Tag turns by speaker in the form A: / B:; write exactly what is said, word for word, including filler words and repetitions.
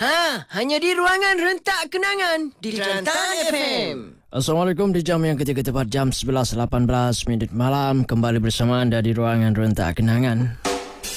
A: Ha, hanya di Ruangan Rentak Kenangan di Kelantan F M.
B: Assalamualaikum, di jam yang ketiga tepat jam sebelas lapan belas minit malam. Kembali bersama anda di Ruangan Rentak Kenangan.